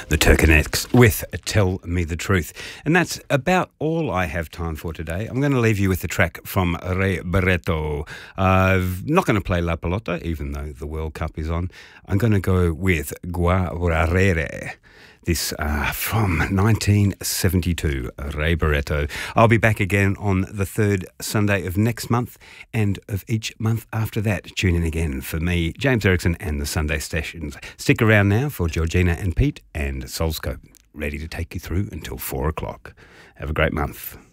The Turkenettes with Tell Me the Truth. And that's about all I have time for today. I'm going to leave you with a track from Ray Barretto. I'm not going to play La Pelota, even though the World Cup is on. I'm going to go with Guararere. This from 1972, Ray Barretto. I'll be back again on the third Sunday of next month and of each month after that. Tune in again for me, James Erickson, and the Sunday Sessions. Stick around now for Georgina and Pete and Soulscope, ready to take you through until 4 o'clock. Have a great month.